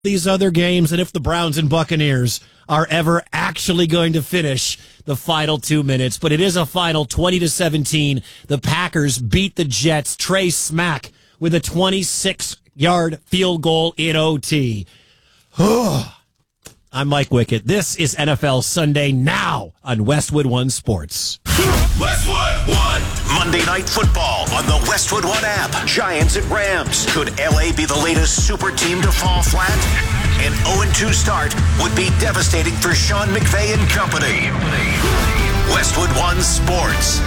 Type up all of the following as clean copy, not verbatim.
these other games and if the Browns and Buccaneers are ever actually going to finish the final 2 minutes. But it is a final 20-17. The Packers beat the Jets. Trey Smack with a 26-yard field goal in OT. I'm Mike Wickett. This is NFL Sunday now on Westwood One Sports. Westwood One. Monday Night Football on the Westwood One app. Giants at Rams. Could LA be the latest super team to fall flat? An 0-2 start would be devastating for Sean McVay and company. Westwood One Sports.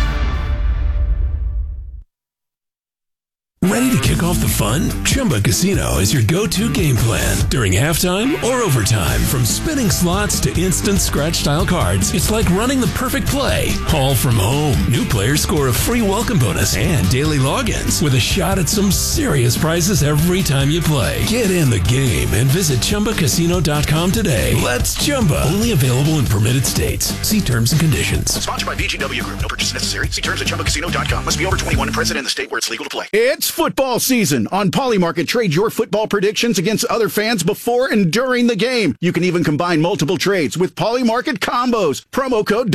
Ready to kick off the fun? Chumba Casino is your go-to game plan during halftime or overtime. From spinning slots to instant scratch-style cards, it's like running the perfect play, all from home. New players score a free welcome bonus and daily logins with a shot at some serious prizes every time you play. Get in the game and visit ChumbaCasino.com today. Let's Chumba. Only available in permitted states. See terms and conditions. Sponsored by VGW Group. No purchase necessary. See terms at ChumbaCasino.com. Must be over 21 and present in the state where it's legal to play. It's football season. On Polymarket, trade your football predictions against other fans before and during the game. You can even combine multiple trades with Polymarket combos. Promo code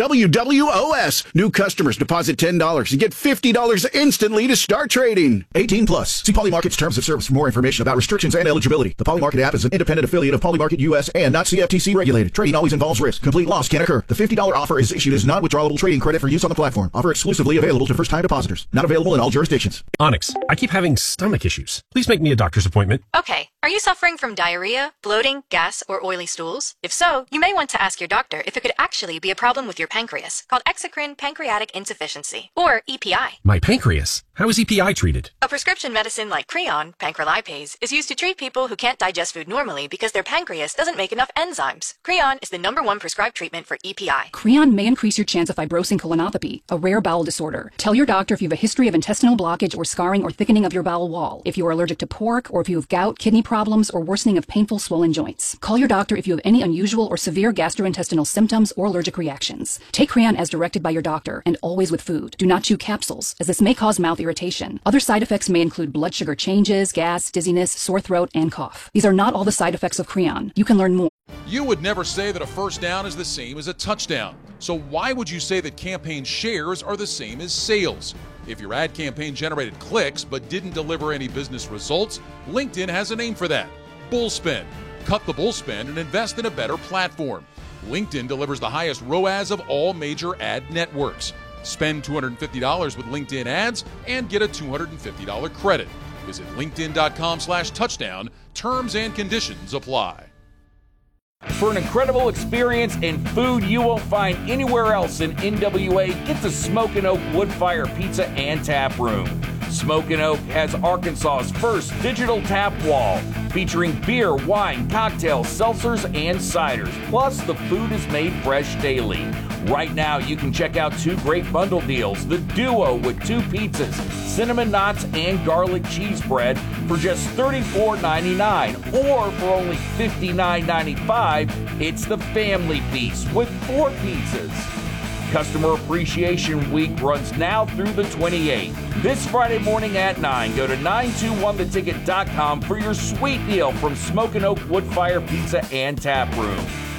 WWOS. New customers deposit $10 and get $50 instantly to start trading. 18 plus. See Polymarket's terms of service for more information about restrictions and eligibility. The Polymarket app is an independent affiliate of Polymarket US and not CFTC regulated. Trading always involves risk. Complete loss can occur. The $50 offer is issued as non-withdrawable trading credit for use on the platform. Offer exclusively available to first-time depositors. Not available in all jurisdictions. Onyx, I keep having stomach issues. Please make me a doctor's appointment. Okay. Are you suffering from diarrhea, bloating, gas, or oily stools? If so, you may want to ask your doctor if it could actually be a problem with your pancreas, called exocrine pancreatic insufficiency, or EPI. My pancreas? How is EPI treated? A prescription medicine like Creon, pancrelipase, is used to treat people who can't digest food normally because their pancreas doesn't make enough enzymes. Creon is the #1 prescribed treatment for EPI. Creon may increase your chance of fibrosing colonopathy, a rare bowel disorder. Tell your doctor if you have a history of intestinal blockage or scarring or thickening of your bowel wall, if you are allergic to pork, or if you have gout, kidney problems, or worsening of painful swollen joints. Call your doctor if you have any unusual or severe gastrointestinal symptoms or allergic reactions. Take Creon as directed by your doctor, and always with food. Do not chew capsules, as this may cause mouth irritation. Other side effects may include blood sugar changes, gas, dizziness, sore throat, and cough. These are not all the side effects of Creon. You can learn more. You would never say that a first down is the same as a touchdown. So why would you say that campaign shares are the same as sales? If your ad campaign generated clicks but didn't deliver any business results, LinkedIn has a name for that. Bullspend. Cut the bullspend and invest in a better platform. LinkedIn delivers the highest ROAS of all major ad networks. Spend $250 with LinkedIn ads and get a $250 credit. Visit linkedin.com/touchdown. Terms and conditions apply. For an incredible experience and food you won't find anywhere else in NWA, get to Smokin' Oak Woodfire Pizza and Tap Room. Smokin' Oak has Arkansas's first digital tap wall, featuring beer, wine, cocktails, seltzers, and ciders. Plus, the food is made fresh daily. Right now, you can check out 2 great bundle deals. The Duo with 2 pizzas, cinnamon knots, and garlic cheese bread for just $34.99. Or for only $59.95, it's the Family Piece with 4 pizzas. Customer Appreciation Week runs now through the 28th. This Friday morning at 9, go to 921theticket.com for your sweet deal from Smokin' Oak Woodfire Pizza and Tap Room.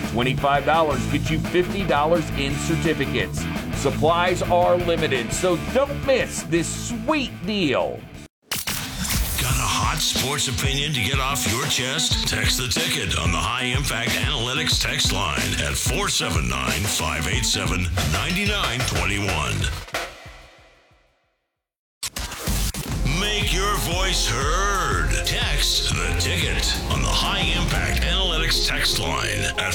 $25 gets you $50 in certificates. Supplies are limited, so don't miss this sweet deal. Got a hot sports opinion to get off your chest? Text the ticket on the High Impact Analytics text line at 479-587-9921. Make your voice heard. Text the ticket on the High Impact Analytics text line at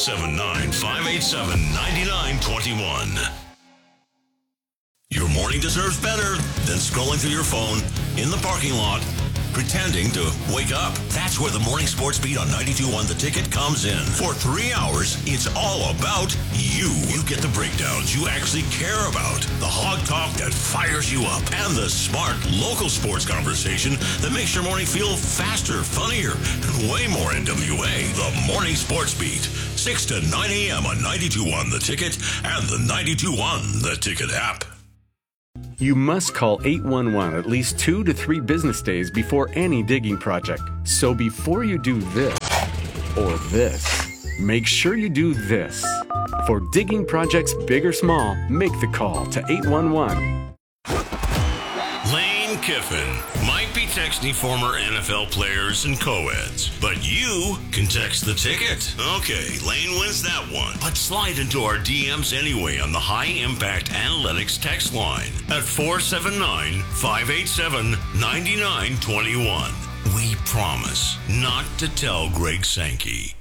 479-587-9921. Your morning deserves better than scrolling through your phone in the parking lot, pretending to wake up. That's where the Morning Sports Beat on 92.1 The Ticket comes in. For 3 hours, it's all about you. You get the breakdowns you actually care about, the hog talk that fires you up, and the smart local sports conversation that makes your morning feel faster, funnier, and way more NWA. The Morning Sports Beat, 6 to 9 a.m. on 92.1 The Ticket and the 92.1 The Ticket app. You must call 811 at least 2 to 3 business days before any digging project. So before you do this or this, make sure you do this. For digging projects big or small, make the call to 811. Lane Kiffin might be texting former NFL players and co-eds, but you can text the ticket. Okay, Lane wins that one. But slide into our DMs anyway on the High Impact Analytics text line at 479-587-9921. We promise not to tell Greg Sankey.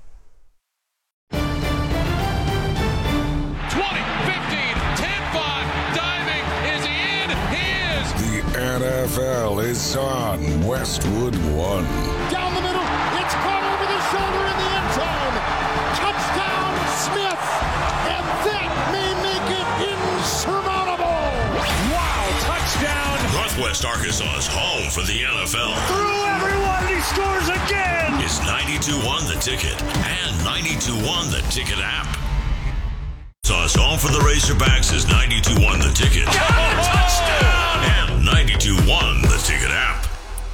15, 10-5, diving, is he in? He is! The NFL is on Westwood One. Down the middle, it's caught over the shoulder in the end zone. Touchdown, Smith! And that may make it insurmountable! Wow, touchdown! Northwest Arkansas's home for the NFL. Through everyone, and he scores again! It's 92.1 The Ticket and 92.1 The Ticket app. Sauce home for the Razorbacks is 92.1 The Ticket. Touchdown! And 92.1 The Ticket app.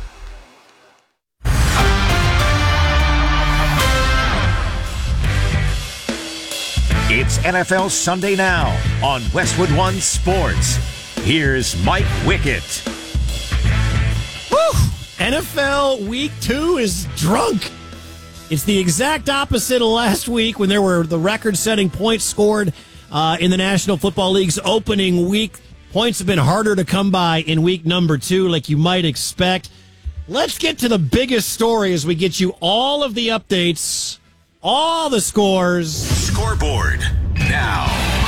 It's NFL Sunday Now on Westwood One Sports. Here's Mike Wickett. Woo! NFL Week 2 is drunk. It's the exact opposite of last week when there were the record-setting points scored in the National Football League's opening week. Points have been harder to come by in week number 2, like you might expect. Let's get to the biggest story as we get you all of the updates, all the scores. Scoreboard now.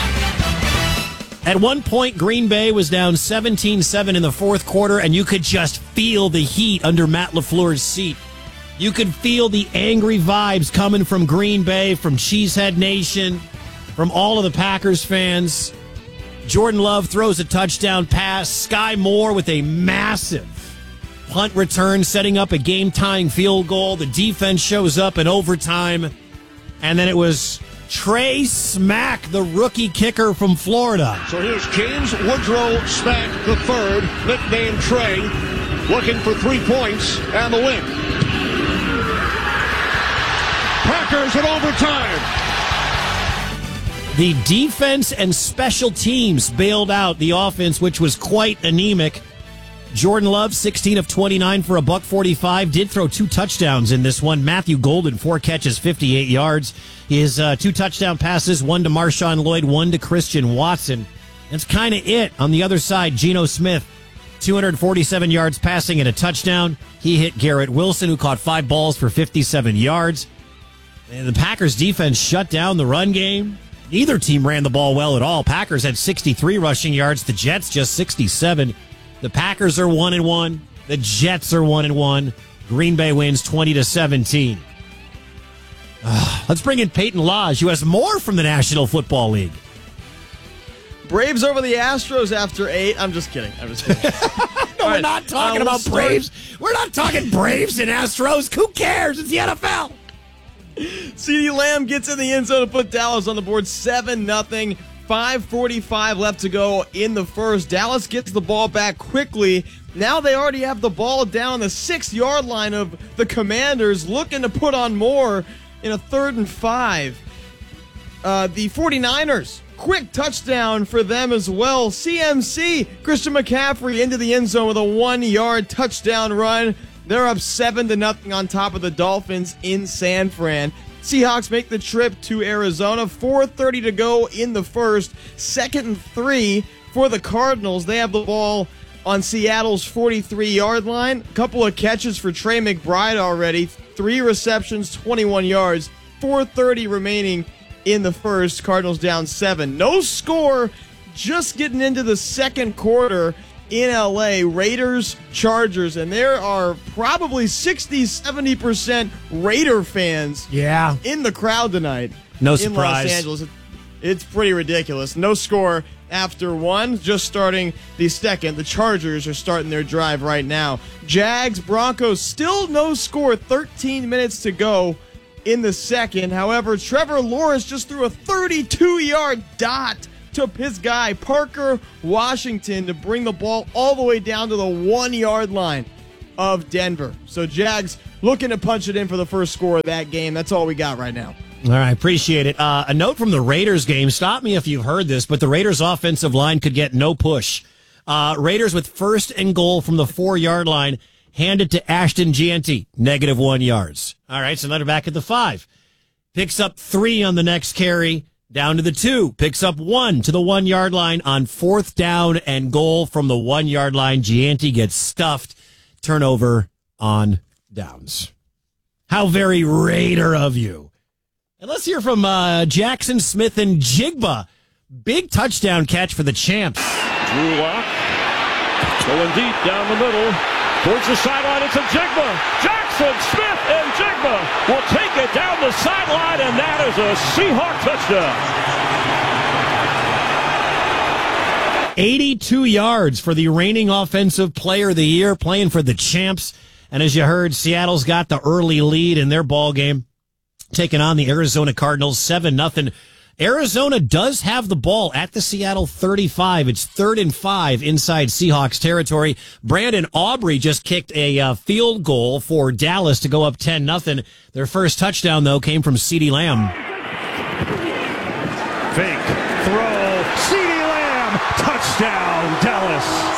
At one point, Green Bay was down 17-7 in the fourth quarter, and you could just feel the heat under Matt LaFleur's seat. You could feel the angry vibes coming from Green Bay, from Cheesehead Nation, from all of the Packers fans. Jordan Love throws a touchdown pass. Sky Moore with a massive punt return, setting up a game-tying field goal. The defense shows up in overtime. And then it was Trey Smack, the rookie kicker from Florida. So here's James Woodrow Smack III, nicknamed Trey, looking for 3 points and the win. Packers in overtime. The defense and special teams bailed out the offense, which was quite anemic. Jordan Love, 16 of 29 for $145, did throw 2 touchdowns in this one. Matthew Golden, 4 catches, 58 yards. His 2 touchdown passes, 1 to Marshawn Lloyd, 1 to Christian Watson. That's kind of it. On the other side, Geno Smith, 247 yards passing and a touchdown. He hit Garrett Wilson, who caught 5 balls for 57 yards. And the Packers defense shut down the run game. Neither team ran the ball well at all. Packers had 63 rushing yards. The Jets just 67. The Packers are 1-1. The Jets are 1-1. Green Bay wins 20-17. Let's bring in Peyton Lodge, who has more from the National Football League. Braves over the Astros after 8. I'm just kidding. No, we're not talking about Braves. We're not talking Braves and Astros. Who cares? It's the NFL. CeeDee Lamb gets in the end zone to put Dallas on the board 7-0. 5:45 left to go in the first. Dallas gets the ball back quickly. Now they already have the ball down the 6-yard line of the Commanders, looking to put on more in a 3rd and 5. The 49ers, quick touchdown for them as well. CMC, Christian McCaffrey into the end zone with a 1-yard touchdown run. They're up 7-0 on top of the Dolphins in San Fran. Seahawks make the trip to Arizona. 4:30 to go in the first. 2nd and 3 for the Cardinals. They have the ball on Seattle's 43-yard line. A couple of catches for Trey McBride already. 3 receptions, 21 yards. 4:30 remaining in the first. Cardinals down 7. No score. Just getting into the second quarter in LA. Raiders, Chargers, and there are probably 60-70% Raider fans in the crowd tonight. No in surprise. Los Angeles. It's pretty ridiculous. No score after 1, just starting the second. The Chargers are starting their drive right now. Jags, Broncos, still no score, 13 minutes to go in the second. However, Trevor Lawrence just threw a 32-yard dot to his guy, Parker Washington, to bring the ball all the way down to the 1-yard line of Denver. So Jags looking to punch it in for the first score of that game. That's all we got right now. All right, appreciate it. A note from the Raiders game. Stop me if you've heard this, but the Raiders offensive line could get no push. Raiders with first and goal from the 4-yard line, handed to Ashton Gianti, -1 yards. All right, so let her back at the 5. Picks up 3 on the next carry, down to the 2. Picks up 1 to the 1-yard line on 4th down and goal from the 1-yard line. Gianti gets stuffed. Turnover on downs. How very Raider of you. And let's hear from Jackson Smith and Jigba. Big touchdown catch for the champs. Drew Lock going deep down the middle. Towards the sideline, it's a Jigba. Jackson Smith and Jigba will take it down the sideline, and that is a Seahawk touchdown. 82 yards for the reigning offensive player of the year, playing for the champs. And as you heard, Seattle's got the early lead in their ball game, taking on the Arizona Cardinals 7-0. Arizona does have the ball at the Seattle 35. It's 3rd and 5 inside Seahawks territory. Brandon Aubrey just kicked a field goal for Dallas to go up 10-0. Their first touchdown, though, came from CeeDee Lamb. Fake throw. CeeDee Lamb. Touchdown, Dallas.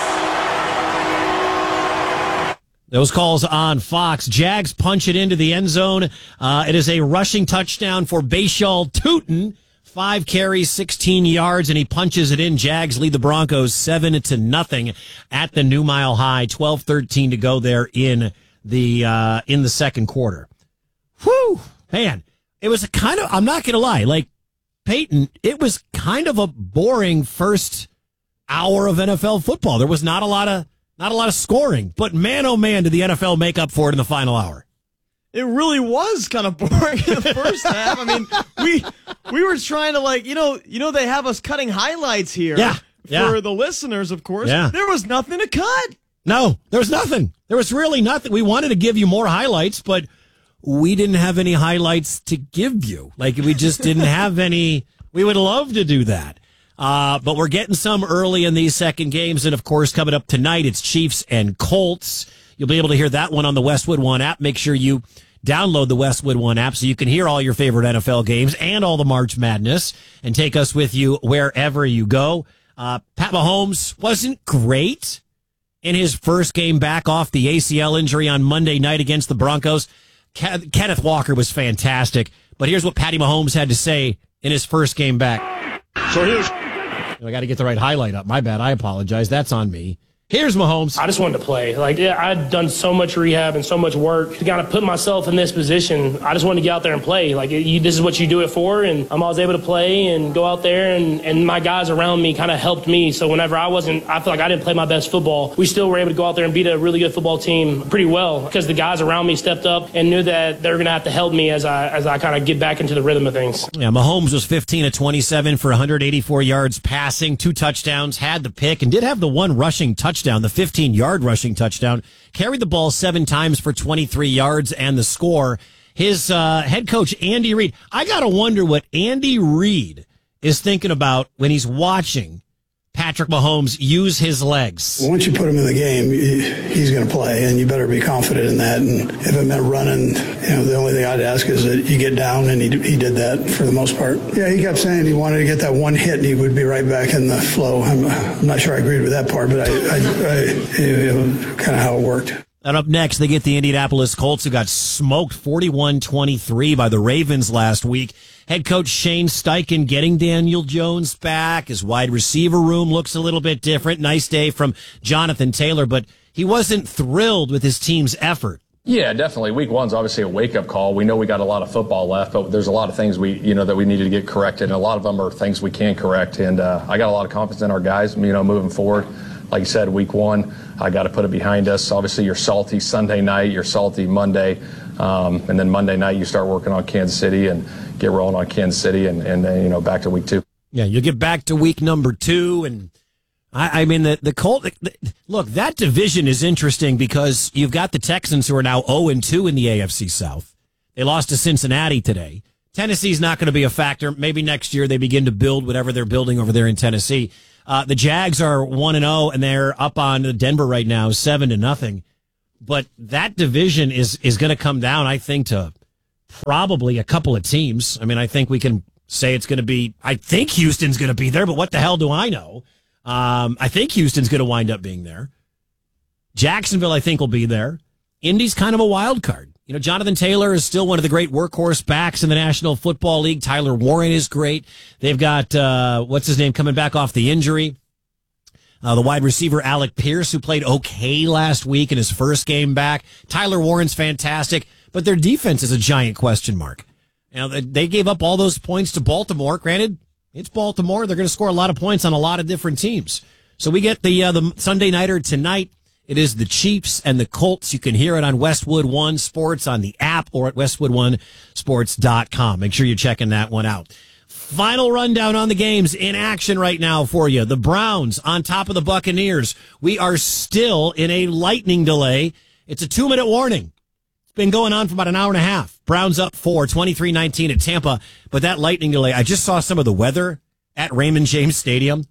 Those calls on Fox. Jags punch it into the end zone. It is a rushing touchdown for Bashal Tutin. 5 carries, 16 yards, and he punches it in. Jags lead the Broncos 7-0 at the New Mile High. 12:13 to go there in the second quarter. Whew, man, it was a kind of, I'm not going to lie, like Peyton, it was kind of a boring first hour of NFL football. There was not a lot of scoring, but man, oh man, did the NFL make up for it in the final hour. It really was kind of boring in the first half. I mean, we were trying to they have us cutting highlights here. Yeah. For the listeners, of course. Yeah. There was nothing to cut. No, there was nothing. There was really nothing. We wanted to give you more highlights, but we didn't have any highlights to give you. Like, we just didn't have any. We would love to do that. But we're getting some early in these second games. And, of course, coming up tonight, it's Chiefs and Colts. You'll be able to hear that one on the Westwood One app. Make sure you download the Westwood One app so you can hear all your favorite NFL games and all the March Madness and take us with you wherever you go. Pat Mahomes wasn't great in his first game back off the ACL injury on Monday night against the Broncos. Kenneth Walker was fantastic. But here's what Patty Mahomes had to say in his first game back. So here's... I got to get the right highlight up. My bad. I apologize. That's on me. Here's Mahomes. I just wanted to play. I'd done so much rehab and so much work to kind of put myself in this position. I just wanted to get out there and play. This is what you do it for, and I'm always able to play and go out there, and my guys around me kind of helped me. So whenever I feel like I didn't play my best football, we still were able to go out there and beat a really good football team pretty well because the guys around me stepped up and knew that they were going to have to help me as I kind of get back into the rhythm of things. Yeah, Mahomes was 15 of 27 for 184 yards passing, 2 touchdowns, had the pick, and did have the one rushing touchdown, the 15-yard rushing touchdown. Carried the ball 7 times for 23 yards and the score. His head coach, Andy Reid. I got to wonder what Andy Reid is thinking about when he's watching Patrick Mahomes use his legs. Once you put him in the game, he's going to play, and you better be confident in that. And if it meant running, the only thing I'd ask is that you get down, and he did that for the most part. Yeah, he kept saying he wanted to get that one hit, and he would be right back in the flow. I'm not sure I agreed with that part, but it was kind of how it worked. And up next, they get the Indianapolis Colts, who got smoked 41-23 by the Ravens last week. Head coach Shane Steichen getting Daniel Jones back. His wide receiver room looks a little bit different. Nice day from Jonathan Taylor, but he wasn't thrilled with his team's effort. Yeah, definitely. Week 1's obviously a wake-up call. We know we got a lot of football left, but there's a lot of things that we needed to get corrected, and a lot of them are things we can correct. And I got a lot of confidence in our guys, moving forward. Like you said, week 1, I got to put it behind us. Obviously, you're salty Sunday night, you're salty Monday, and then Monday night you start working on Kansas City and get rolling on Kansas City, and then back to week 2. Yeah, you'll get back to week number 2, and I mean the Colts. Look, that division is interesting because you've got the Texans who are now 0-2 in the AFC South. They lost to Cincinnati today. Tennessee's not going to be a factor. Maybe next year they begin to build whatever they're building over there in Tennessee. The Jags are 1-0, and they're up on Denver right now, 7-0. But that division is going to come down, I think, to probably a couple of teams. I mean, I think we can say it's going to be, I think Houston's going to be there, but what the hell do I know? I think Houston's going to wind up being there. Jacksonville, I think, will be there. Indy's kind of a wild card. You know, Jonathan Taylor is still one of the great workhorse backs in the National Football League. Tyler Warren is great. They've got, what's his name, coming back off the injury. The wide receiver, Alec Pierce, who played okay last week in his first game back. Tyler Warren's fantastic, but their defense is a giant question mark. You know, they gave up all those points to Baltimore. Granted, it's Baltimore. They're going to score a lot of points on a lot of different teams. So we get the Sunday nighter tonight. It is the Chiefs and the Colts. You can hear it on Westwood One Sports on the app or at westwoodonesports.com. Make sure you're checking that one out. Final rundown on the games in action right now for you. The Browns on top of the Buccaneers. We are still in a lightning delay. It's a 2-minute warning. It's been going on for about an hour and a half. Browns up 4, 23-19 at Tampa. But that lightning delay, I just saw some of the weather at Raymond James Stadium.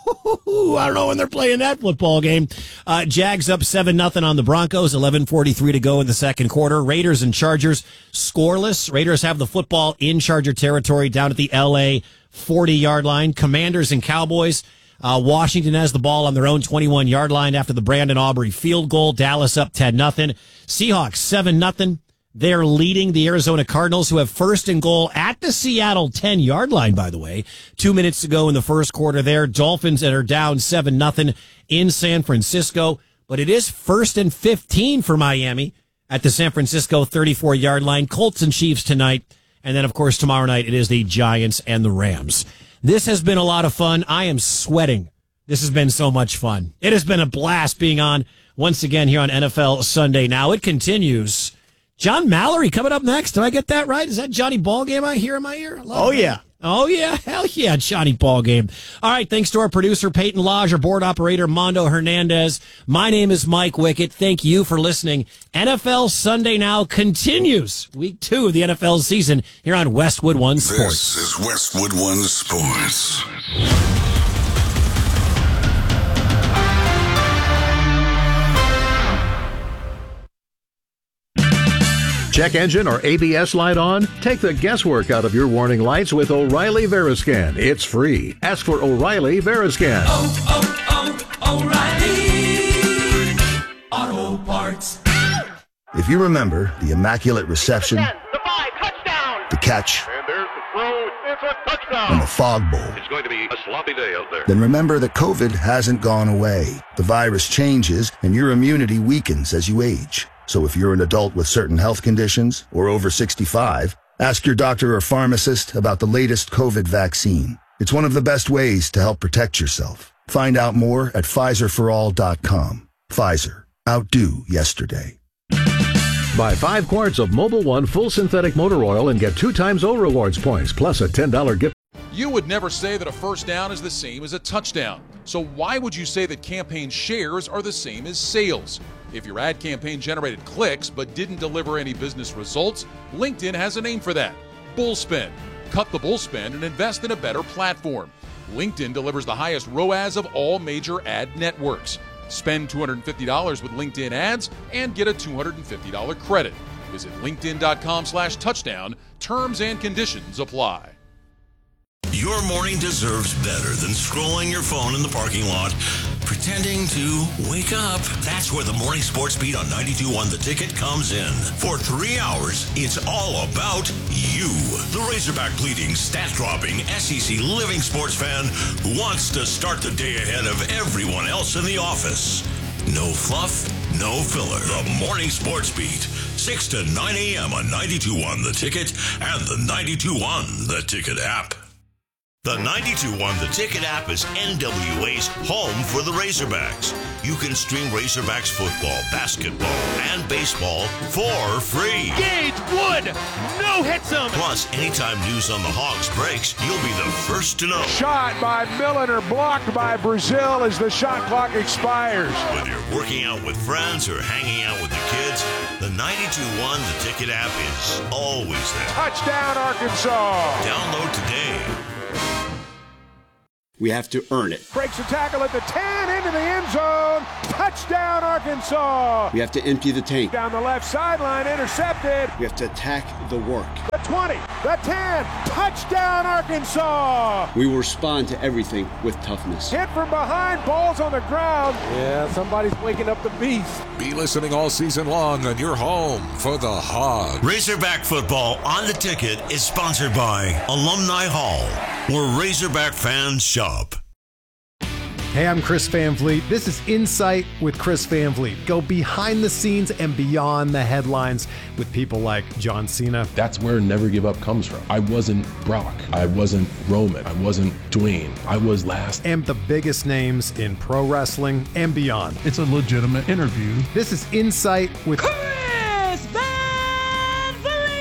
I don't know when they're playing that football game. Jags up 7-0 on the Broncos, 11:43 to go in the second quarter. Raiders and Chargers scoreless. Raiders have the football in Charger territory down at the LA 40-yard line. Commanders and Cowboys. Washington has the ball on their own 21-yard line after the Brandon Aubrey field goal. Dallas up 10-0. Seahawks 7-0. They're leading the Arizona Cardinals, who have first and goal at the Seattle 10-yard line, by the way. 2 minutes to go in the first quarter there. Dolphins that are down 7-0 in San Francisco. But it is first and 15 for Miami at the San Francisco 34-yard line. Colts and Chiefs tonight. And then, of course, tomorrow night it is the Giants and the Rams. This has been a lot of fun. I am sweating. This has been so much fun. It has been a blast being on once again here on NFL Sunday Now. It continues. John Mallory coming up next. Did I get that right? Is that Johnny Ballgame I hear in my ear? Oh, yeah. Oh, yeah. Hell yeah, Johnny Ballgame. All right, thanks to our producer, Peyton Lodge, our board operator, Mondo Hernandez. My name is Mike Wickett. Thank you for listening. NFL Sunday Now continues week 2 of the NFL season here on Westwood One Sports. This is Westwood One Sports. Check engine or ABS light on? Take the guesswork out of your warning lights with O'Reilly Veriscan. It's free. Ask for O'Reilly Veriscan. O'Reilly Auto Parts. If you remember the immaculate reception, the catch, And there's the throw. It's a touchdown. and the fog bowl, It's going to be a sloppy day out there. then remember that COVID hasn't gone away. The virus changes and your immunity weakens as you age. So if you're an adult with certain health conditions or over 65, ask your doctor or pharmacist about the latest COVID vaccine. It's one of the best ways to help protect yourself. Find out more at PfizerForAll.com. Pfizer. Outdo yesterday. Buy 5 quarts of Mobil 1 full synthetic motor oil and get 2 times O Rewards points plus a $10 gift. You would never say that a first down is the same as a touchdown. So why would you say that campaign shares are the same as sales? If your ad campaign generated clicks but didn't deliver any business results, LinkedIn has a name for that. Bullspend. Cut the bullspend and invest in a better platform. LinkedIn delivers the highest ROAS of all major ad networks. Spend $250 with LinkedIn ads and get a $250 credit. Visit linkedin.com/touchdown. Terms and conditions apply. Your morning deserves better than scrolling your phone in the parking lot, pretending to wake up. That's where the Morning Sports Beat on 92.1 The Ticket comes in. For 3 hours, it's all about you. The Razorback bleeding, stat-dropping, SEC living sports fan who wants to start the day ahead of everyone else in the office. No fluff, no filler. The Morning Sports Beat, 6 to 9 a.m. on 92.1 The Ticket and the 92.1 The Ticket app. The 92.1 The Ticket app is NWA's home for the Razorbacks. You can stream Razorbacks football, basketball, and baseball for free. Gage Wood no-hits him. Plus, anytime news on the Hogs breaks, you'll be the first to know. Shot by Milner, blocked by Brazil as the shot clock expires. Whether you're working out with friends or hanging out with the kids, the 92.1 The Ticket app is always there. Touchdown, Arkansas. Download today. We have to earn it. Breaks a tackle at the 10, into the end zone. Touchdown, Arkansas. We have to empty the tank. Down the left sideline, intercepted. We have to attack the work. The 20, the 10, touchdown, Arkansas. We will respond to everything with toughness. Hit from behind, balls on the ground. Yeah, somebody's waking up the beast. Be listening all season long on your home for the Hogs. Razorback football on The Ticket is sponsored by Alumni Hall, where Razorback fans shop. Hey, I'm Chris Van Vliet. This is Insight with Chris Van Vliet. Go behind the scenes and beyond the headlines with people like John Cena. That's where Never Give Up comes from. I wasn't Brock. I wasn't Roman. I wasn't Dwayne. I was last. And the biggest names in pro wrestling and beyond. It's a legitimate interview. This is Insight with Chris Van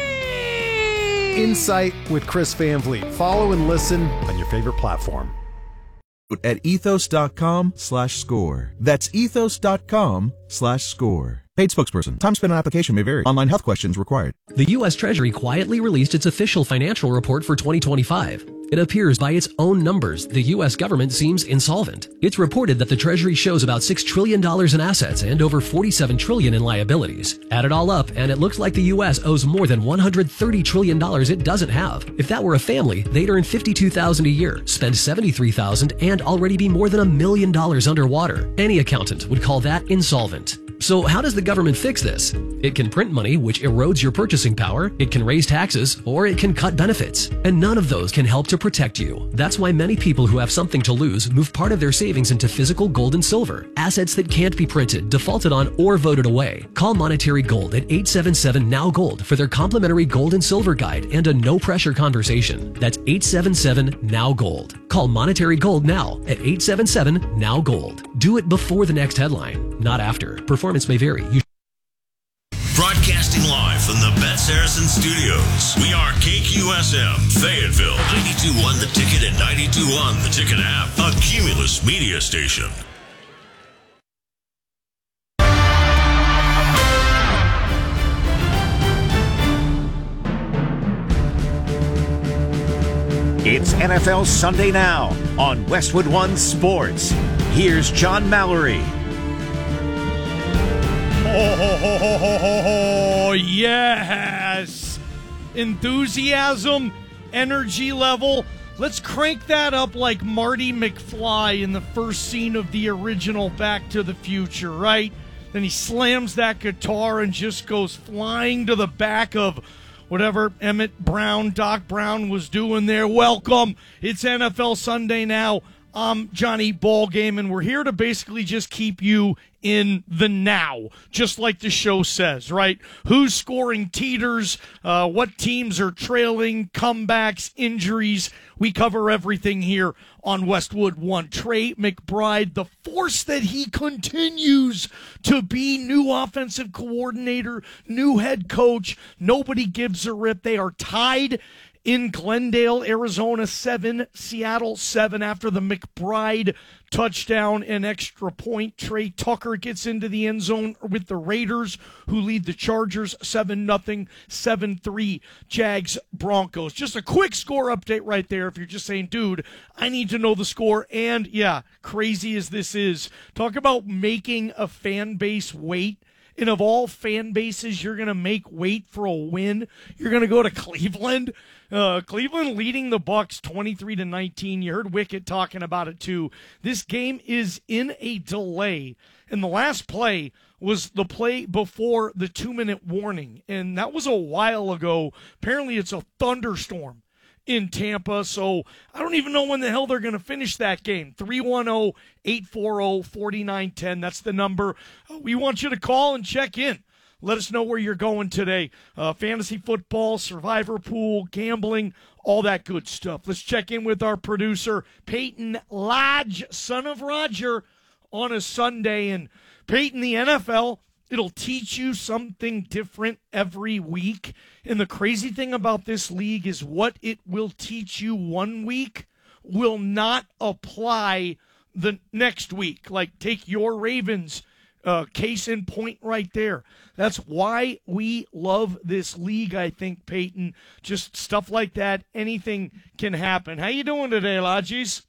Vliet! Insight with Chris Van Vliet. Follow and listen on your favorite platform. At ethos.com/score. That's ethos.com/score. Paid spokesperson. Time spent on application may vary. Online health questions required. The U.S. Treasury quietly released its official financial report for 2025. It appears by its own numbers, the U.S. government seems insolvent. It's reported that the Treasury shows about $6 trillion in assets and over $47 trillion in liabilities. Add it all up, and it looks like the U.S. owes more than $130 trillion it doesn't have. If that were a family, they'd earn $52,000 a year, spend $73,000, and already be more than $1 million underwater. Any accountant would call that insolvent. So how does the government fix this? It can print money, which erodes your purchasing power, it can raise taxes, or it can cut benefits. And none of those can help to protect you. That's why many people who have something to lose move part of their savings into physical gold and silver, assets that can't be printed, defaulted on, or voted away. Call Monetary Gold at 877-NOW-GOLD for their complimentary gold and silver guide and a no-pressure conversation. That's 877-NOW-GOLD. Call Monetary Gold now at 877-NOW-GOLD. Do it before the next headline, not after. Performance may vary. Broadcasting live from the Bet Saracen Studios. We are KQSM, Fayetteville, 92.1 The Ticket and 92.1 The Ticket app, a Cumulus media station. It's NFL Sunday Now on Westwood One Sports. Here's John Mallory. Oh, yes. Enthusiasm, energy level. Let's crank that up like Marty McFly in the first scene of the original Back to the Future, right? Then he slams that guitar and just goes flying to the back of whatever Emmett Brown, Doc Brown was doing there. Welcome. It's NFL Sunday Now. I'm Johnny Ballgame, and we're here to basically just keep you in the now, just like the show says, right? Who's scoring teeters, what teams are trailing, comebacks, injuries. We cover everything here on Westwood One. Trey McBride, the force that he continues to be, new offensive coordinator, new head coach. Nobody gives a rip. They are tied in Glendale, Arizona, 7, Seattle 7 after the McBride touchdown and extra point. Trey Tucker gets into the end zone with the Raiders, who lead the Chargers 7-0, 7-3 Jags Broncos. Just a quick score update right there if you're just saying, dude, I need to know the score. And yeah, crazy as this is, talk about making a fan base wait. And of all fan bases you're going to make wait for a win, you're going to go to Cleveland. Cleveland leading the Bucks 23-19. You heard Wicket talking about it too. This game is in a delay, and the last play was the play before the 2-minute warning, and that was a while ago. Apparently it's a thunderstorm in Tampa, so I don't even know when the hell they're going to finish that game. 310-840-4910. That's the number. We want you to call and check in. Let us know where you're going today. Fantasy football, survivor pool, gambling, all that good stuff. Let's check in with our producer, Peyton Lodge, son of Roger, on a Sunday. And Peyton, the NFL It'll teach you something different every week. And the crazy thing about this league is what it will teach you one week will not apply the next week. Like, take your Ravens, case in point right there. That's why we love this league, I think, Peyton. Just stuff like that, anything can happen. How you doing today, Lodgies?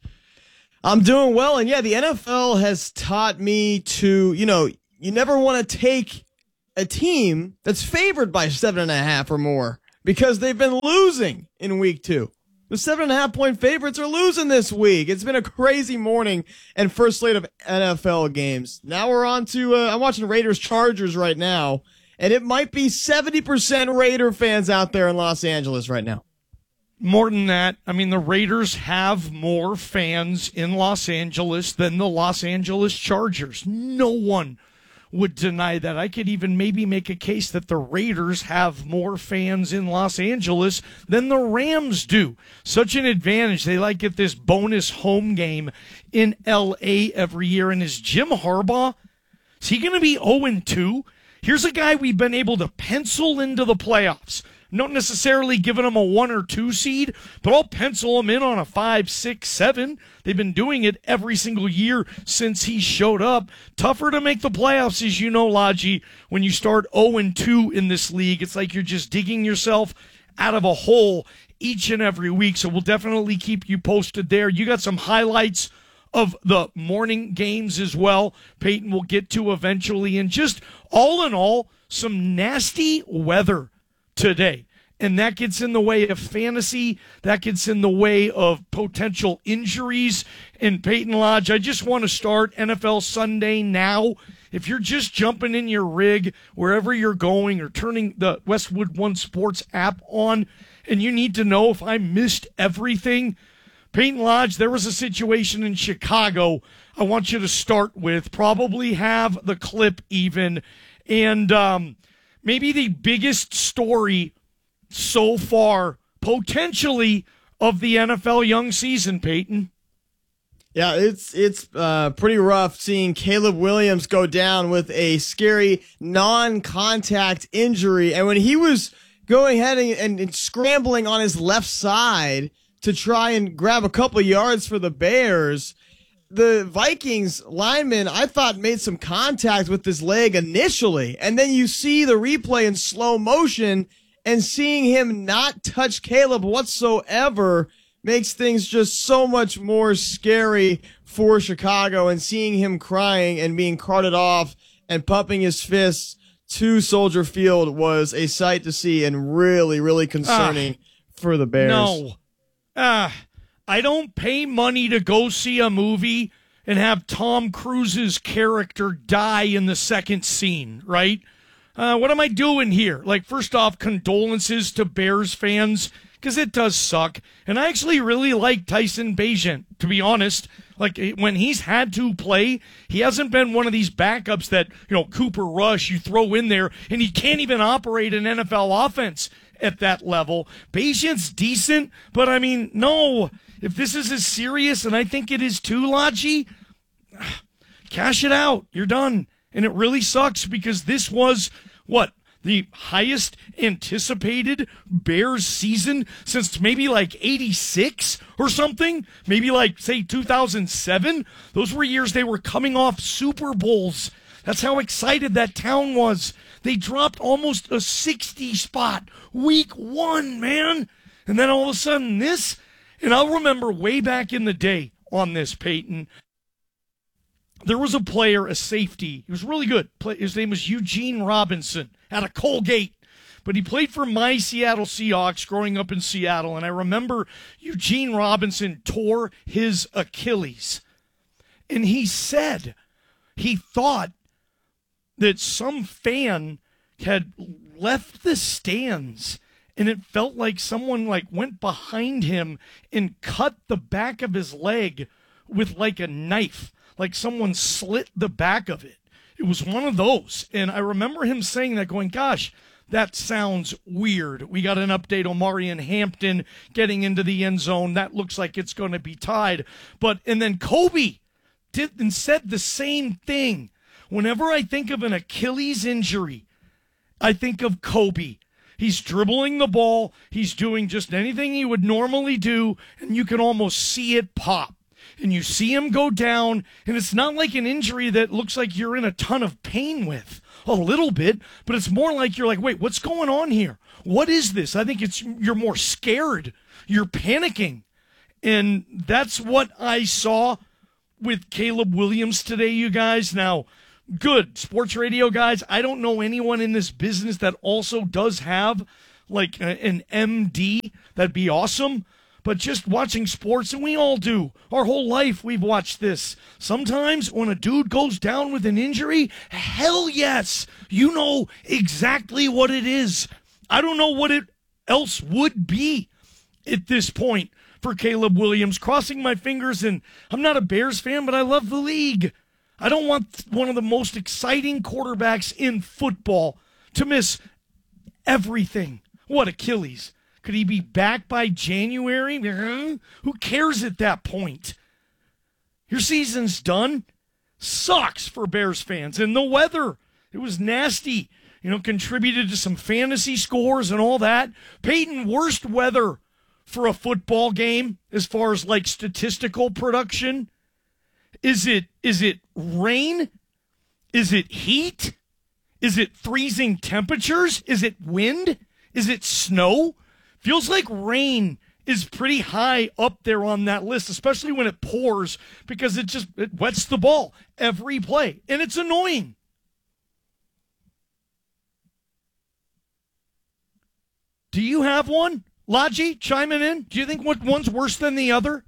I'm doing well, and yeah, the NFL has taught me to, you never want to take a team that's favored by 7.5 or more because they've been losing in week 2. The 7.5-point favorites are losing this week. It's been a crazy morning and first slate of NFL games. Now we're on to, I'm watching Raiders-Chargers right now, and it might be 70% Raider fans out there in Los Angeles right now. More than that, I mean, the Raiders have more fans in Los Angeles than the Los Angeles Chargers. No one would deny that. I could even maybe make a case that the Raiders have more fans in Los Angeles than the Rams do. Such an advantage. They like get this bonus home game in L.A. every year. And is Jim Harbaugh, is he going to be 0-2? Here's a guy we've been able to pencil into the playoffs. Not necessarily giving them a 1 or 2 seed, but I'll pencil them in on a 5, 6, 7. They've been doing it every single year since he showed up. Tougher to make the playoffs, as you know, Lodgy. When you start 0-2 in this league, it's like you're just digging yourself out of a hole each and every week. So we'll definitely keep you posted there. You got some highlights of the morning games as well, Peyton will get to eventually. And just all in all, some nasty weather today. And that gets in the way of fantasy. That gets in the way of potential injuries. And Peyton Lodge, I just want to start NFL Sunday now. If you're just jumping in your rig wherever you're going or turning the Westwood One Sports app on and you need to know if I missed everything, Peyton Lodge, there was a situation in Chicago I want you to start with. Probably have the clip even. And maybe the biggest story so far, potentially, of the NFL young season, Peyton. Yeah, it's pretty rough seeing Caleb Williams go down with a scary non-contact injury. And when he was going ahead and scrambling on his left side to try and grab a couple yards for the Bears, the Vikings lineman, I thought, made some contact with his leg initially. And then you see the replay in slow motion, and seeing him not touch Caleb whatsoever makes things just so much more scary for Chicago. And seeing him crying and being carted off and pumping his fists to Soldier Field was a sight to see and really, really concerning for the Bears. No. I don't pay money to go see a movie and have Tom Cruise's character die in the second scene, right? What am I doing here? Like, first off, condolences to Bears fans, because it does suck. And I actually really like Tyson Bagent, to be honest. Like, when he's had to play, he hasn't been one of these backups that, Cooper Rush, you throw in there, and he can't even operate an NFL offense at that level. Bagent's decent, but I mean, no. If this is as serious, and I think it is too, Lodgy, cash it out. You're done. And it really sucks because this was, the highest anticipated Bears season since maybe like 86 or something? Maybe like, say, 2007? Those were years they were coming off Super Bowls. That's how excited that town was. They dropped almost a 60 spot week 1, man. And then all of a sudden this, and I'll remember way back in the day on this, Peyton, there was a player, a safety. He was really good. His name was Eugene Robinson out of Colgate. But he played for my Seattle Seahawks growing up in Seattle. And I remember Eugene Robinson tore his Achilles. And he said he thought that some fan had left the stands and it felt like someone went behind him and cut the back of his leg with like a knife. Like someone slit the back of it. It was one of those. And I remember him saying that, going, gosh, that sounds weird. We got an update on Marion Hampton getting into the end zone. That looks like it's going to be tied. And then Kobe did and said the same thing. Whenever I think of an Achilles injury, I think of Kobe. He's dribbling the ball. He's doing just anything he would normally do, and you can almost see it pop. And you see him go down, and it's not like an injury that looks like you're in a ton of pain with. A little bit, but it's more like you're like, wait, what's going on here? What is this? I think you're more scared. You're panicking. And that's what I saw with Caleb Williams today, you guys. Now, good sports radio guys, I don't know anyone in this business that also does have like an MD. That'd be awesome. But just watching sports, and we all do. Our whole life we've watched this. Sometimes when a dude goes down with an injury, hell yes, you know exactly what it is. I don't know what it else would be at this point for Caleb Williams. Crossing my fingers, and I'm not a Bears fan, but I love the league. I don't want one of the most exciting quarterbacks in football to miss everything. What, Achilles? Could he be back by January? Who cares at that point? Your season's done. Sucks for Bears fans. And the weather, it was nasty. Contributed to some fantasy scores and all that. Peyton, worst weather for a football game as far as like statistical production? Is it rain? Is it heat? Is it freezing temperatures? Is it wind? Is it snow? Feels like rain is pretty high up there on that list, especially when it pours, because it wets the ball every play, and it's annoying. Do you have one? Laji, chiming in. Do you think one's worse than the other?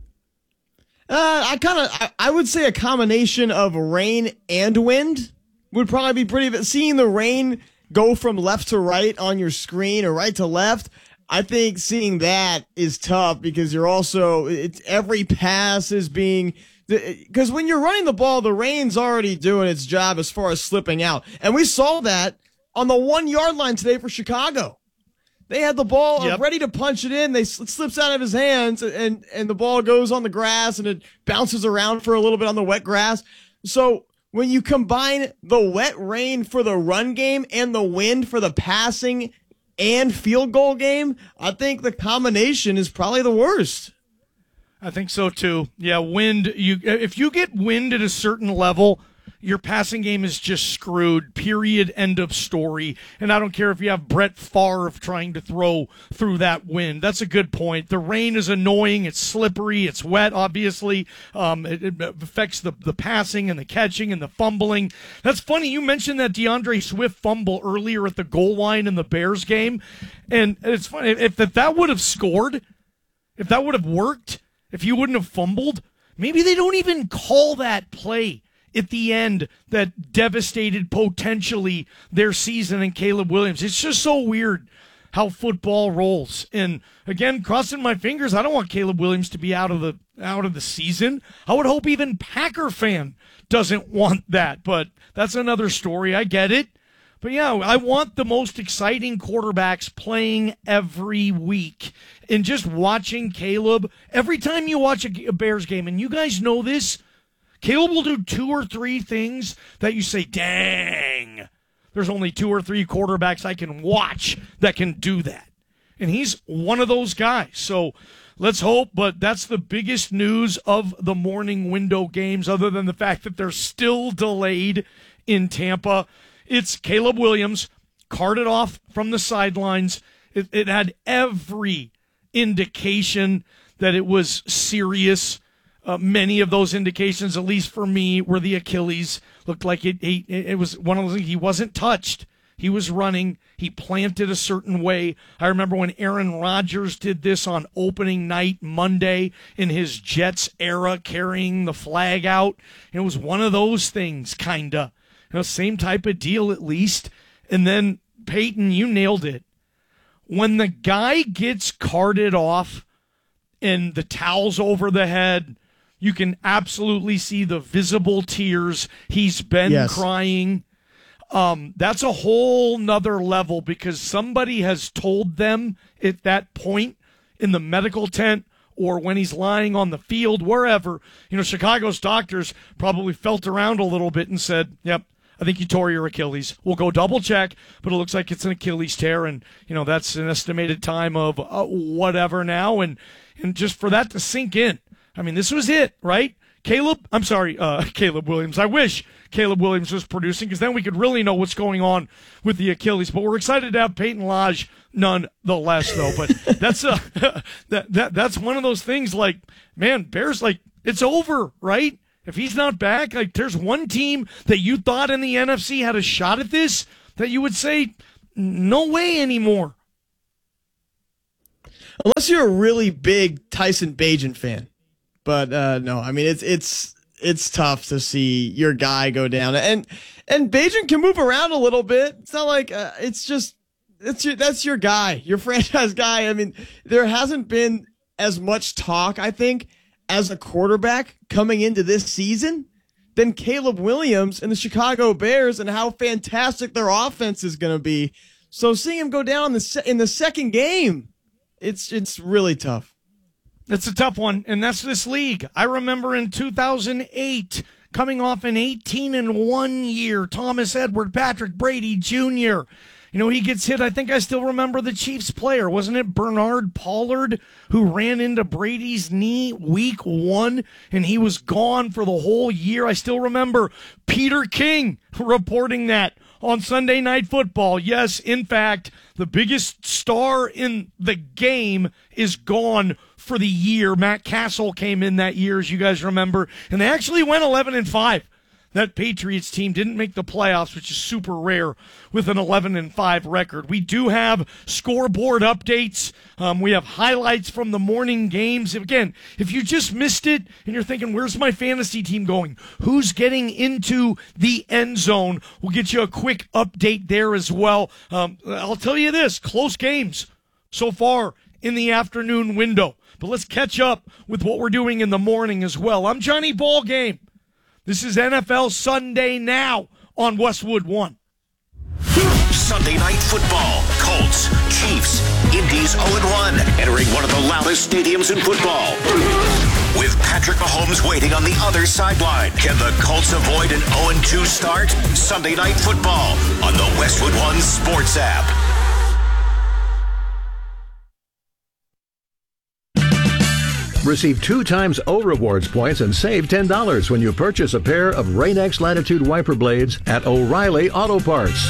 I would say a combination of rain and wind would probably be pretty. Seeing the rain go from left to right on your screen or right to left, I think seeing that is tough because you're also, every pass is being, because when you're running the ball, the rain's already doing its job as far as slipping out. And we saw that on the 1 yard line today for Chicago. They had the ball ready to punch it in. It slips out of his hands and the ball goes on the grass and it bounces around for a little bit on the wet grass. So when you combine the wet rain for the run game and the wind for the passing and field goal game, I think the combination is probably the worst. I think so too. Yeah, wind. If you get wind at a certain level, your passing game is just screwed. Period. End of story. And I don't care if you have Brett Favre trying to throw through that wind. That's a good point. The rain is annoying. It's slippery. It's wet, obviously. It affects the passing and the catching and the fumbling. That's funny. You mentioned that DeAndre Swift fumble earlier at the goal line in the Bears game. And it's funny. If that would have scored, if that would have worked, if you wouldn't have fumbled, maybe they don't even call that play at the end that devastated potentially their season and Caleb Williams. It's just so weird how football rolls. And again, crossing my fingers, I don't want Caleb Williams to be out of the season. I would hope even Packer fan doesn't want that, but that's another story. I get it. But yeah, I want the most exciting quarterbacks playing every week. And just watching Caleb, every time you watch a Bears game, and you guys know this, Caleb will do 2 or 3 things that you say, dang, there's only 2 or 3 quarterbacks I can watch that can do that. And he's one of those guys. So let's hope, but that's the biggest news of the morning window games, other than the fact that they're still delayed in Tampa. It's Caleb Williams, carted off from the sidelines. It had every indication that it was serious. Many of those indications, at least for me, were the Achilles. Looked like it was one of those things. He wasn't touched. He was running. He planted a certain way. I remember when Aaron Rodgers did this on opening night Monday in his Jets era, carrying the flag out. It was one of those things, kind of. Same type of deal at least. And then, Peyton, you nailed it. When the guy gets carted off and the towel's over the head, you can absolutely see the visible tears. He's been crying. That's a whole nother level because somebody has told them at that point in the medical tent or when he's lying on the field, wherever. Chicago's doctors probably felt around a little bit and said, yep, I think you tore your Achilles. We'll go double check, but it looks like it's an Achilles tear, and that's an estimated time of whatever now, and just for that to sink in. I mean, this was it, right? Caleb Williams. I wish Caleb Williams was producing, because then we could really know what's going on with the Achilles. But we're excited to have Peyton Lodge nonetheless, though. But that's that's one of those things. Like, man, Bears, like, it's over, right? If he's not back, like, there's one team that you thought in the NFC had a shot at this that you would say, no way anymore. Unless you're a really big Tyson Bagent fan. But no, I mean, it's tough to see your guy go down, and Bagent can move around a little bit. It's not like that's your guy, your franchise guy. I mean, there hasn't been as much talk, I think, as a quarterback coming into this season than Caleb Williams and the Chicago Bears and how fantastic their offense is going to be. So seeing him go down in the second game, it's really tough. It's a tough one, and that's this league. I remember in 2008, coming off an 18-1 year, Thomas Edward, Patrick Brady Jr., he gets hit. I think I still remember the Chiefs player. Wasn't it Bernard Pollard who ran into Brady's knee week 1, and he was gone for the whole year? I still remember Peter King reporting that on Sunday Night Football. Yes, in fact, the biggest star in the game is gone for the year. Matt Castle came in that year, as you guys remember, and they actually went 11-5. That Patriots team didn't make the playoffs, which is super rare with an 11-5 record. We do have scoreboard updates. We have highlights from the morning games. Again, if you just missed it and you're thinking, where's my fantasy team going? Who's getting into the end zone? We'll get you a quick update there as well. I'll tell you this, close games so far in the afternoon window. But let's catch up with what we're doing in the morning as well. I'm Johnny Ballgame. This is NFL Sunday Now on Westwood One. Sunday Night Football. Colts, Chiefs, Indy's 0-1, entering one of the loudest stadiums in football. With Patrick Mahomes waiting on the other sideline, can the Colts avoid an 0-2 start? Sunday Night Football on the Westwood One Sports app. Receive 2 times O Rewards points and save $10 when you purchase a pair of Rain-X Latitude wiper blades at O'Reilly Auto Parts.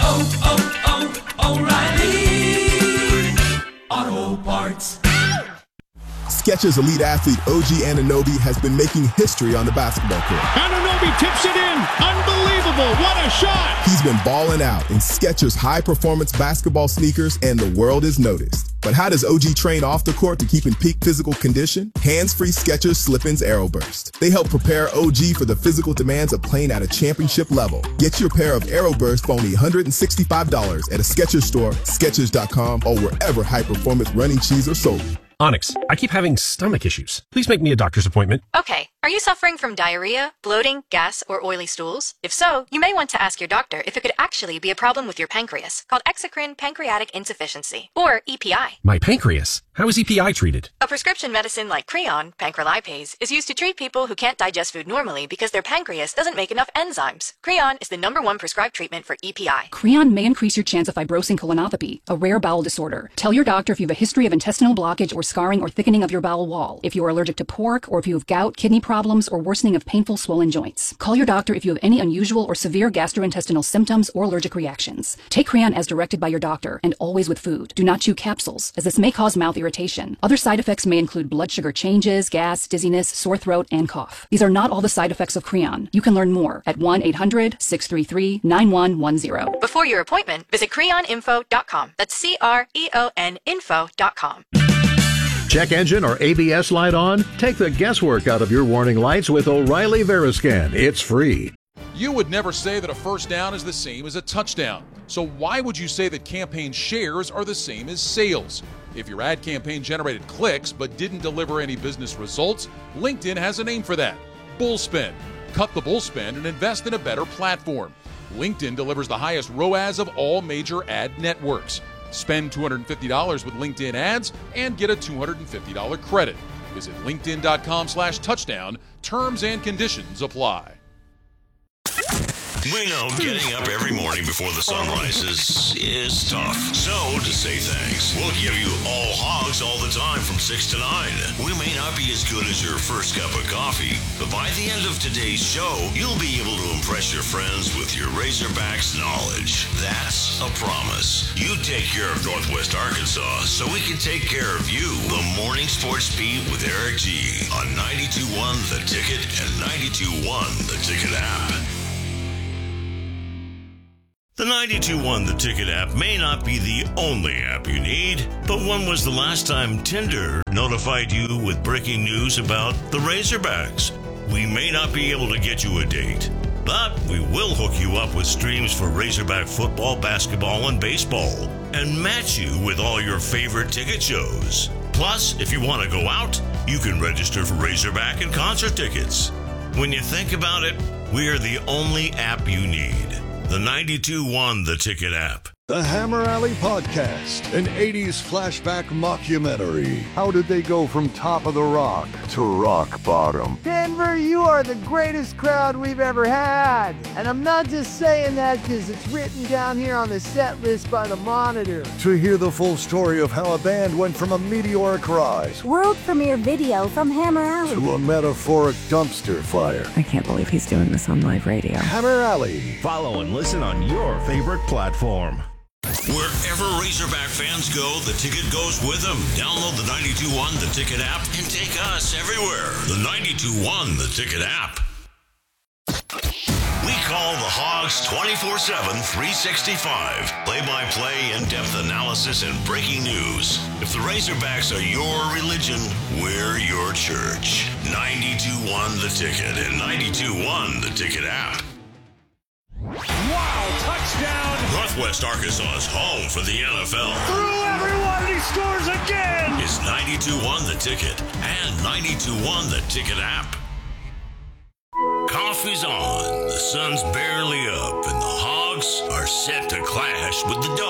O'Reilly Auto Parts. Skechers elite athlete OG Anunoby has been making history on the basketball court. Anunoby tips it in. Unbelievable. What a shot. He's been balling out in Skechers high-performance basketball sneakers, and the world is noticed. But how does OG train off the court to keep in peak physical condition? Hands-free Skechers Slip-ins Aeroburst. They help prepare OG for the physical demands of playing at a championship level. Get your pair of Aeroburst for only $165 at a Skechers store, Skechers.com, or wherever high-performance running shoes are sold. Onyx, I keep having stomach issues. Please make me a doctor's appointment. Okay. Are you suffering from diarrhea, bloating, gas, or oily stools? If so, you may want to ask your doctor if it could actually be a problem with your pancreas, called exocrine pancreatic insufficiency, or EPI. My pancreas? How is EPI treated? A prescription medicine like Creon, pancrelipase, is used to treat people who can't digest food normally because their pancreas doesn't make enough enzymes. Creon is the #1 prescribed treatment for EPI. Creon may increase your chance of fibrosing colonopathy, a rare bowel disorder. Tell your doctor if you have a history of intestinal blockage or scarring or thickening of your bowel wall, if you are allergic to pork, or if you have gout, kidney problems, or worsening of painful swollen joints. Call your doctor if you have any unusual or severe gastrointestinal symptoms or allergic reactions. Take Creon as directed by your doctor, and always with food. Do not chew capsules, as this may cause mouth irritation. Other side effects may include blood sugar changes, gas, dizziness, sore throat, and cough. These are not all the side effects of Creon. You can learn more at 1-800-633-9110. Before your appointment, visit creoninfo.com. That's CREON info.com. Check engine or ABS light on? Take the guesswork out of your warning lights with O'Reilly Veriscan. It's free. You would never say that a first down is the same as a touchdown. So why would you say that campaign shares are the same as sales? If your ad campaign generated clicks but didn't deliver any business results, LinkedIn has a name for that. Bullspend. Cut the bullspend and invest in a better platform. LinkedIn delivers the highest ROAS of all major ad networks. Spend $250 with LinkedIn ads and get a $250 credit. Visit LinkedIn.com/touchdown. Terms and conditions apply. We know getting up every morning before the sun rises is tough. So, to say thanks, we'll give you all hogs all the time from 6 to 9. We may not be as good as your first cup of coffee, but by the end of today's show, you'll be able to impress your friends with your Razorbacks knowledge. That's a promise. You take care of Northwest Arkansas so we can take care of you. The Morning Sports Beat with Eric G on 92.1 The Ticket and 92.1 The Ticket app. The 92.1 The Ticket app may not be the only app you need, but when was the last time Tinder notified you with breaking news about the Razorbacks? We may not be able to get you a date, but we will hook you up with streams for Razorback football, basketball, and baseball, and match you with all your favorite ticket shows. Plus, if you want to go out, you can register for Razorback and concert tickets. When you think about it, we are the only app you need. The 92.1 The Ticket app. The Hammer Alley Podcast, an 80s flashback mockumentary. How did they go from top of the rock to rock bottom? Denver, you are the greatest crowd we've ever had. And I'm not just saying that because it's written down here on the set list by the Monitor. To hear the full story of how a band went from a meteoric rise, world premiere video from Hammer Alley, to a metaphoric dumpster fire. I can't believe he's doing this on live radio. Hammer Alley. Follow and listen on your favorite platform. Wherever Razorback fans go, the ticket goes with them. Download the 92.1 The Ticket app and take us everywhere. The 92.1 The Ticket app. We call the Hogs 24/7, 365. Play-by-play, in-depth analysis, and breaking news. If the Razorbacks are your religion, we're your church. 92.1 The Ticket and 92.1 The Ticket app. Wow, touchdown! Northwest Arkansas's home for the NFL. Through everyone, he scores again! It's 92.1 The Ticket and 92.1 The Ticket app. Coffee's on, the sun's barely up, and the Hogs are set to clash with the Dogs.